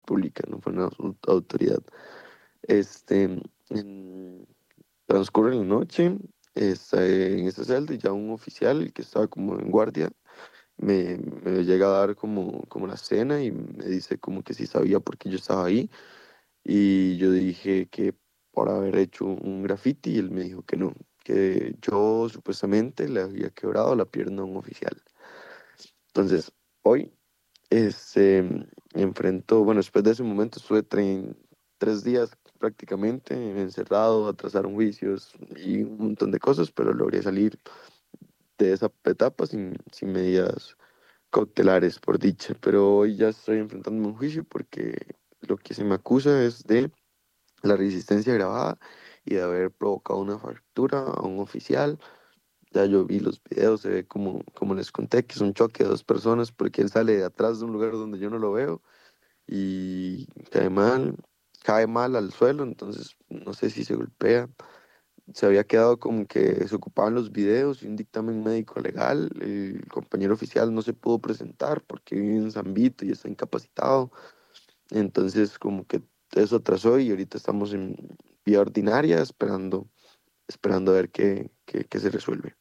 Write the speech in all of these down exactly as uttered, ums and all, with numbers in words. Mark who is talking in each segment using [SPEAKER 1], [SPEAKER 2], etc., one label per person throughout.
[SPEAKER 1] pública, no fue una au- autoridad. Este, en- Transcurre la noche, está en esa celda y ya un oficial que estaba como en guardia me, me llega a dar como, como la cena y me dice como que sí sabía por qué yo estaba ahí. Y yo dije que por haber hecho un graffiti y él me dijo que no, que yo supuestamente le había quebrado la pierna a un oficial. Entonces, hoy este, enfrentó, bueno, después de ese momento estuve tre- tres días prácticamente encerrado, atrasaron juicios y un montón de cosas, pero logré salir de esa etapa sin, sin medidas cautelares, por dicha. Pero hoy ya estoy enfrentándome a un juicio porque lo que se me acusa es de la resistencia agravada y de haber provocado una fractura a un oficial. Ya yo vi los videos, se ve como, como les conté, que es un choque de dos personas porque él sale de atrás de un lugar donde yo no lo veo y cae mal, cae mal al suelo, entonces no sé si se golpea. Se había quedado como que se ocupaban los videos y un dictamen médico legal. El compañero oficial no se pudo presentar porque vive en San Vito y está incapacitado. Entonces como que eso atrasó y ahorita estamos en vía ordinaria esperando, esperando a ver qué, qué, qué se resuelve.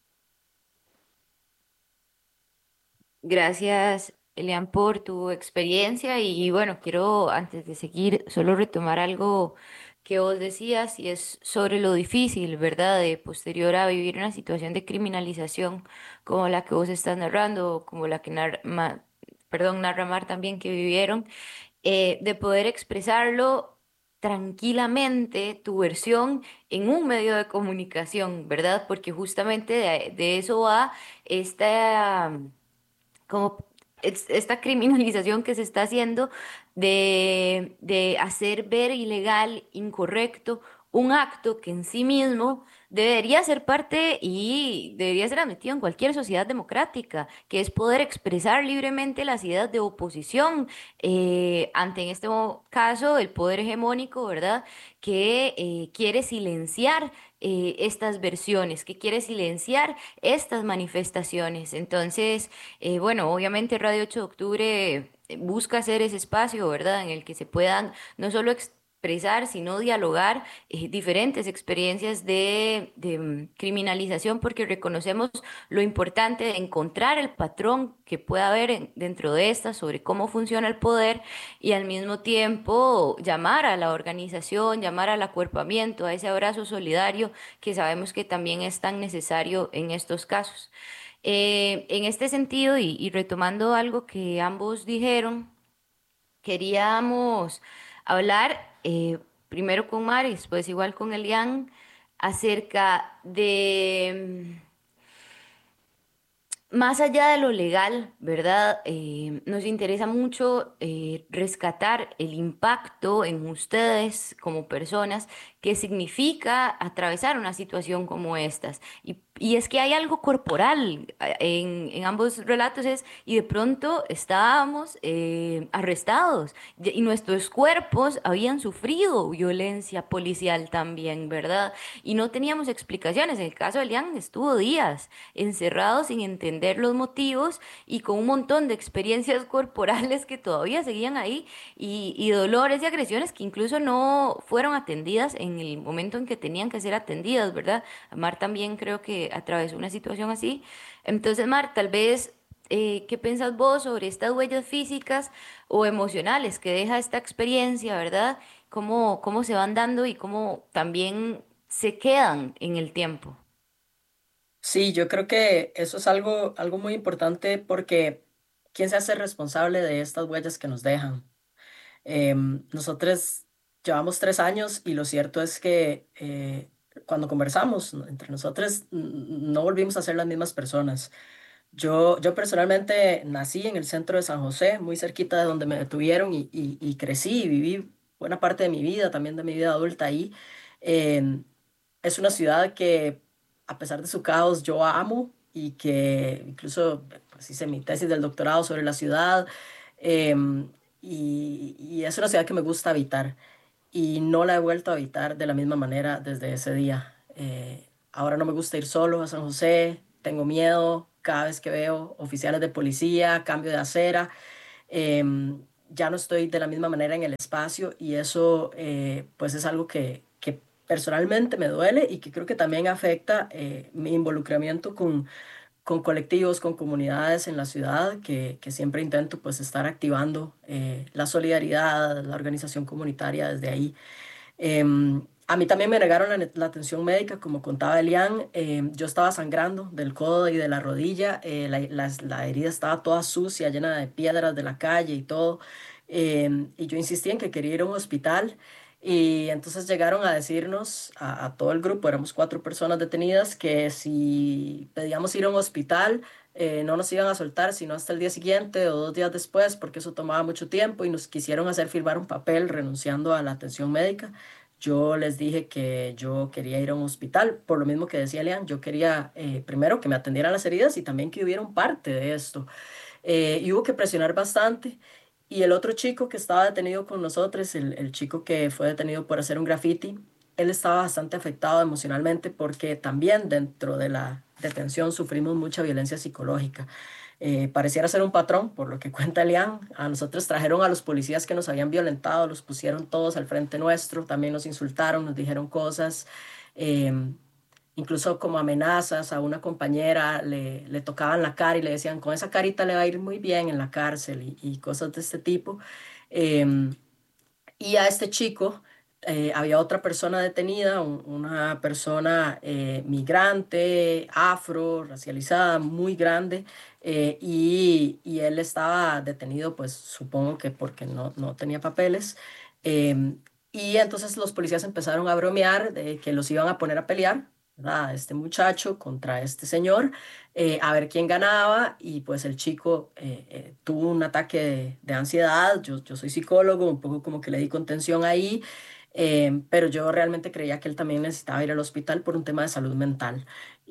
[SPEAKER 2] Gracias, Elian, por tu experiencia y bueno, quiero antes de seguir solo retomar algo que vos decías y es sobre lo difícil, ¿verdad? De posterior a vivir una situación de criminalización como la que vos estás narrando, o como la que narra, Ma- perdón, narra Mar también que vivieron, eh, de poder expresarlo tranquilamente tu versión en un medio de comunicación, ¿verdad? Porque justamente de, de eso va esta como es- esta criminalización que se está haciendo de, de hacer ver ilegal, incorrecto, un acto que en sí mismo debería ser parte y debería ser admitido en cualquier sociedad democrática, que es poder expresar libremente las ideas de oposición eh, ante, en este mo- caso, el poder hegemónico, ¿verdad? Que eh, quiere silenciar eh, estas versiones, que quiere silenciar estas manifestaciones. Entonces, eh, bueno, obviamente Radio ocho de Octubre eh, busca hacer ese espacio, ¿verdad? En el que se puedan no solo expresar, sino dialogar eh, diferentes experiencias de, de, mm, criminalización, porque reconocemos lo importante de encontrar el patrón que pueda haber en- dentro de esta sobre cómo funciona el poder y al mismo tiempo llamar a la organización, llamar al acuerpamiento, a ese abrazo solidario que sabemos que también es tan necesario en estos casos. Eh, en este sentido, y, y retomando algo que ambos dijeron, queríamos hablar eh, primero con Mar y después igual con Elian acerca de más allá de lo legal, ¿verdad? Eh, nos interesa mucho eh, rescatar el impacto en ustedes como personas que significa atravesar una situación como estas. Y, y es que hay algo corporal eh, en, en ambos relatos es, y de pronto estábamos eh, arrestados y y nuestros cuerpos habían sufrido violencia policial también, ¿verdad? Y no teníamos explicaciones. En el caso de Elian estuvo días encerrado sin entender los motivos y con un montón de experiencias corporales que todavía seguían ahí y, y dolores y agresiones que incluso no fueron atendidas en el momento en que tenían que ser atendidas, ¿verdad? Mar también creo que atravesó una situación así. Entonces, Mar, tal vez, eh, ¿qué piensas vos sobre estas huellas físicas o emocionales que deja esta experiencia, ¿verdad? ¿Cómo, cómo se van dando y cómo también se quedan en el tiempo?
[SPEAKER 3] Sí, yo creo que eso es algo, algo muy importante porque ¿quién se hace responsable de estas huellas que nos dejan? Em, nosotros llevamos tres años y lo cierto es que eh, cuando conversamos ¿no? entre nosotros n- no volvimos a ser las mismas personas. Yo, yo personalmente nací en el centro de San José, muy cerquita de donde me detuvieron y, y, y crecí y viví buena parte de mi vida, también de mi vida adulta ahí. Em, es una ciudad que, a pesar de su caos, yo amo y que incluso pues, hice mi tesis del doctorado sobre la ciudad. em, y, y es una ciudad que me gusta habitar y no la he vuelto a habitar de la misma manera desde ese día. Eh, ahora no me gusta ir solo a San José, tengo miedo cada vez que veo oficiales de policía, cambio de acera. Em, ya no estoy de la misma manera en el espacio y eso eh, pues es algo que, que personalmente me duele y que creo que también afecta eh, mi involucramiento con, con colectivos, con comunidades en la ciudad, que, que siempre intento pues estar activando eh, la solidaridad, la organización comunitaria desde ahí. Em, a mí también me negaron la, la atención médica, como contaba Elian. Em, yo estaba sangrando del codo y de la rodilla. Eh, la, la- la herida estaba toda sucia, llena de piedras de la calle y todo. Em, y yo insistí en que quería ir a un hospital. Y entonces llegaron a decirnos a, a todo el grupo, éramos cuatro personas detenidas, que si pedíamos ir a un hospital, eh, no nos iban a soltar sino hasta el día siguiente o dos días después, porque eso tomaba mucho tiempo y nos quisieron hacer firmar un papel renunciando a la atención médica. Yo les dije que yo quería ir a un hospital, por lo mismo que decía Lean, yo quería eh, primero que me atendieran las heridas y también que hubiera un parte de esto. Eh, y hubo que presionar bastante. Y el otro chico que estaba detenido con nosotros, el, el chico que fue detenido por hacer un graffiti, él estaba bastante afectado emocionalmente porque también dentro de la detención sufrimos mucha violencia psicológica. Eh, pareciera ser un patrón, por lo que cuenta Elian. A nosotros trajeron a los policías que nos habían violentado, los pusieron todos al frente nuestro, también nos insultaron, nos dijeron cosas, eh, incluso como amenazas a una compañera, le, le tocaban la cara y le decían, con esa carita le va a ir muy bien en la cárcel y, y cosas de este tipo. Em, y a este chico eh, había otra persona detenida, un- una persona eh, migrante, afro, racializada, muy grande, eh, y, y él estaba detenido, pues supongo que porque no, no tenía papeles. em, y entonces los policías empezaron a bromear de que los iban a poner a pelear, ¿verdad? Este muchacho contra este señor, eh, a ver quién ganaba y pues el chico eh, eh, tuvo un ataque de, de ansiedad. Yo, yo soy psicólogo, un poco como que le di contención ahí, eh, pero yo realmente creía que él también necesitaba ir al hospital por un tema de salud mental.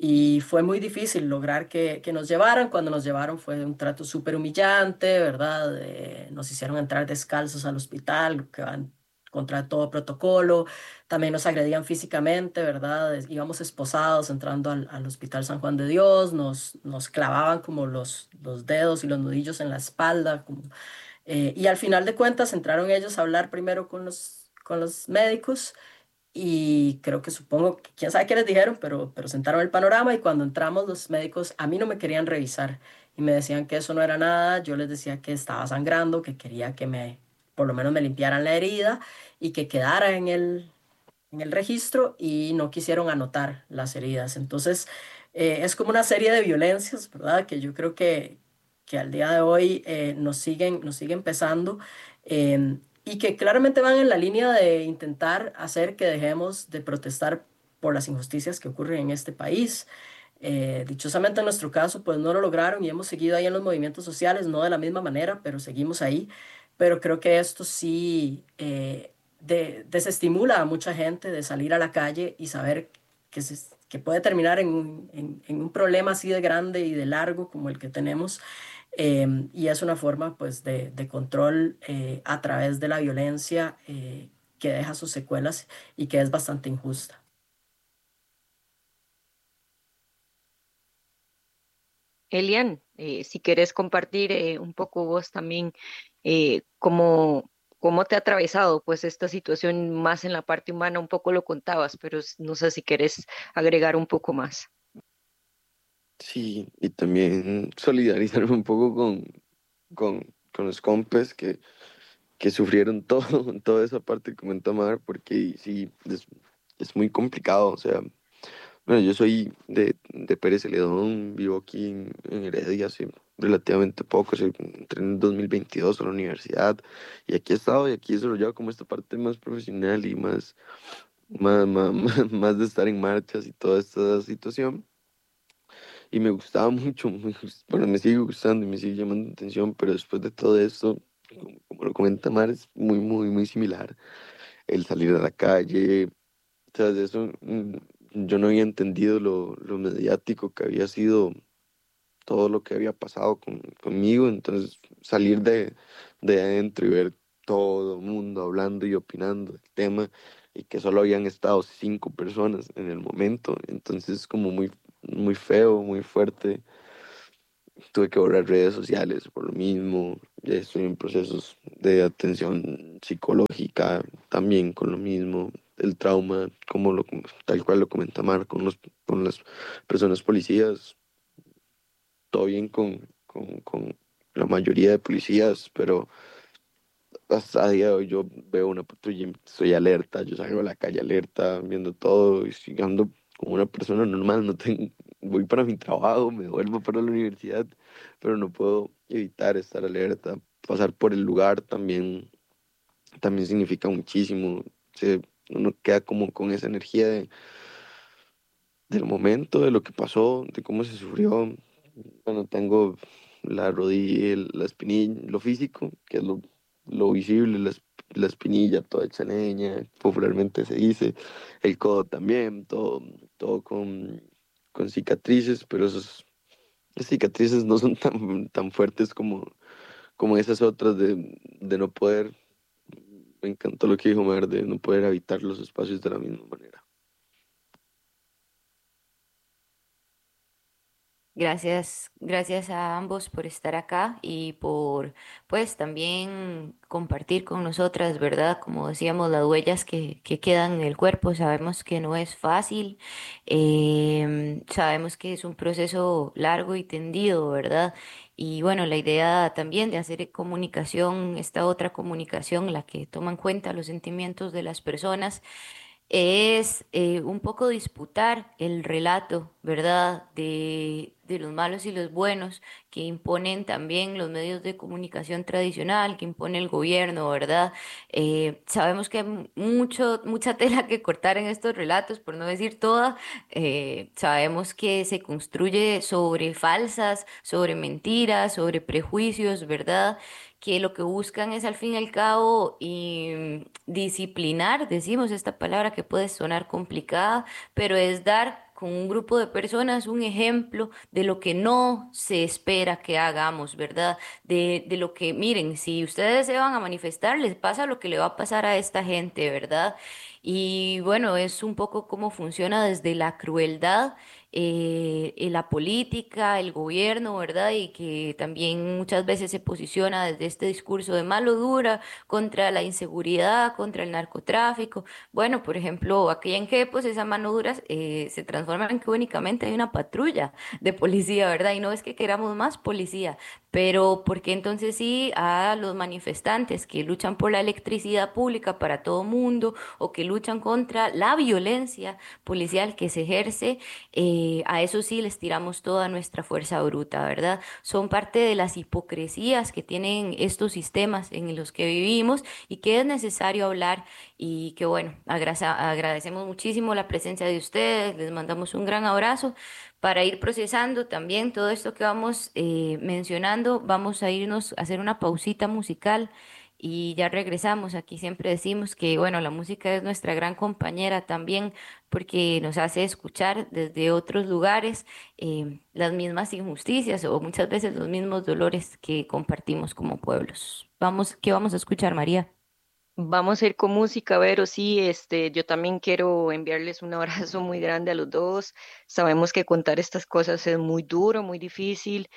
[SPEAKER 3] Y fue muy difícil lograr que, que nos llevaran. Cuando nos llevaron fue un trato súper humillante, ¿verdad? Eh, nos hicieron entrar descalzos al hospital, que van contra todo protocolo. También nos agredían físicamente, ¿verdad? Es- Íbamos esposados entrando al, al Hospital San Juan de Dios, nos, nos clavaban como los, los dedos y los nudillos en la espalda. Como, eh, y al final de cuentas entraron ellos a hablar primero con los, con los médicos y creo que supongo que quién sabe qué les dijeron, pero, pero sentaron el panorama y cuando entramos los médicos a mí no me querían revisar y me decían que eso no era nada, yo les decía que estaba sangrando, que quería que me, por lo menos me limpiaran la herida y que quedara en el, en el registro y no quisieron anotar las heridas. Entonces, eh, es como una serie de violencias, ¿verdad? Que yo creo que, que al día de hoy eh, nos siguen, nos siguen pesando em, y que claramente van en la línea de intentar hacer que dejemos de protestar por las injusticias que ocurren en este país. Eh, dichosamente en nuestro caso, pues no lo lograron y hemos seguido ahí en los movimientos sociales, no de la misma manera, pero seguimos ahí. Pero creo que esto sí eh, de- desestimula a mucha gente de salir a la calle y saber que, se- que puede terminar en un, en- en un problema así de grande y de largo como el que tenemos. Em, y es una forma pues de, de control eh, a través de la violencia eh, que deja sus secuelas y que es bastante injusta.
[SPEAKER 4] Elian, eh, si quieres compartir eh, un poco vos también eh, cómo, cómo te ha atravesado pues esta situación más en la parte humana, un poco lo contabas, pero s- no sé si quieres agregar un poco más.
[SPEAKER 1] Sí, y también solidarizarme un poco con, con, con los compes que, que sufrieron todo, toda esa parte que comenta Mar, porque sí, es, es muy complicado. O sea, bueno, yo soy de, de Pérez Celedón, vivo aquí en, en Heredia hace relativamente poco, o sea, entré en el dos mil veintidós a la universidad y aquí he estado y aquí he desarrollado como esta parte más profesional y más, más, más, más de estar en marchas y toda esta situación. Y me gustaba mucho, me gus- bueno, me sigue gustando y me sigue llamando la atención, pero después de todo esto, como, como lo comenta Mar, es muy, muy, muy similar. El salir a la calle, tras de eso, mm, yo no había entendido lo, lo mediático que había sido todo lo que había pasado con, conmigo, entonces salir de, de adentro y ver todo el mundo hablando y opinando del tema y que solo habían estado cinco personas en el momento, entonces como muy, muy feo, muy fuerte tuve que borrar redes sociales por lo mismo. Ya estoy en procesos de atención psicológica también con lo mismo. El trauma, como lo, tal cual lo comenta Mar, con, los, con las personas policías, todo bien con, con, con la mayoría de policías, pero hasta a día de hoy yo veo una patrulla y estoy alerta, yo salgo a la calle alerta, viendo todo y estoy ando como una persona normal, no tengo, voy para mi trabajo, me vuelvo para la universidad, pero no puedo evitar estar alerta. Pasar por el lugar también, también significa muchísimo. Se, uno queda como con esa energía de, del momento, de lo que pasó, de cómo se sufrió. Bueno, tengo la rodilla, el- la espinilla, lo físico, que es lo, lo visible, la, es- la espinilla toda hecha leña, popularmente se dice, el codo también, todo, todo con, con cicatrices, pero esos, esas cicatrices no son tan, tan fuertes como, como esas otras de, de no poder, me encantó lo que dijo Mar, de no poder habitar los espacios de la misma manera.
[SPEAKER 2] Gracias, gracias a ambos por estar acá y por, pues, también compartir con nosotras, ¿verdad? Como decíamos, las huellas que, que quedan en el cuerpo. Sabemos que no es fácil, em, sabemos que es un proceso largo y tendido, ¿verdad? Y bueno, la idea también de hacer comunicación, esta otra comunicación, la que toma en cuenta los sentimientos de las personas es eh, un poco disputar el relato, ¿verdad? De, de los malos y los buenos que imponen también los medios de comunicación tradicional, que impone el gobierno, ¿verdad? Eh, sabemos que hay mucho, mucha tela que cortar en estos relatos, por no decir toda. Eh, sabemos que se construye sobre falsas, sobre mentiras, sobre prejuicios, ¿verdad? Que lo que buscan es al fin y al cabo y, disciplinar, decimos esta palabra que puede sonar complicada, pero es dar con un grupo de personas un ejemplo de lo que no se espera que hagamos, ¿verdad? De, de lo que, miren, si ustedes se van a manifestar, les pasa lo que le va a pasar a esta gente, ¿verdad? Y bueno, es un poco cómo funciona desde la crueldad eh, en la política, el gobierno, ¿verdad? Y que también muchas veces se posiciona desde este discurso de mano dura contra la inseguridad, contra el narcotráfico. Bueno, por ejemplo, aquí en Quepos esa mano dura eh, se transforma en que únicamente hay una patrulla de policía, ¿verdad? Y no es que queramos más policía, pero ¿por qué entonces sí a los manifestantes que luchan por la electricidad pública para todo mundo o que luchan contra la violencia policial que se ejerce? Eh, a eso sí les tiramos toda nuestra fuerza bruta, ¿verdad? Son parte de las hipocresías que tienen estos sistemas en los que vivimos y que es necesario hablar y que bueno, agraza- agradecemos muchísimo la presencia de ustedes, les mandamos un gran abrazo para ir procesando también todo esto que vamos eh, mencionando. Vamos a irnos a hacer una pausita musical. Y ya regresamos. Aquí siempre decimos que, bueno, la música es nuestra gran compañera también porque nos hace escuchar desde otros lugares eh, las mismas injusticias o muchas veces los mismos dolores que compartimos como pueblos. Vamos, ¿qué vamos a escuchar, María?
[SPEAKER 4] Vamos a ir con música, Vero. Sí, este, yo también quiero enviarles un abrazo muy grande a los dos. Sabemos que contar estas cosas es muy duro, muy difícil,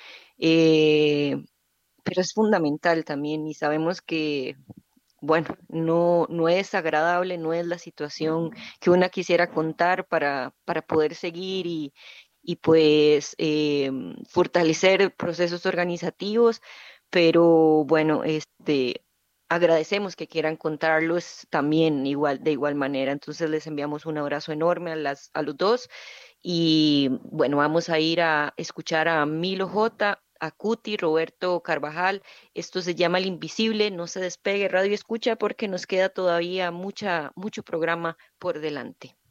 [SPEAKER 4] eh, pero es fundamental también y sabemos que, bueno, no, no es agradable, no es la situación que una quisiera contar para, para poder seguir y, y pues eh, fortalecer procesos organizativos, pero bueno, este, agradecemos que quieran contarlos también igual, de igual manera. Entonces les enviamos un abrazo enorme a las, a los dos y bueno, vamos a ir a escuchar a Milo J., a Cuti, Roberto Carvajal. Esto se llama El Invisible. No se despegue Radio Escucha porque nos queda todavía mucha, mucho programa por delante.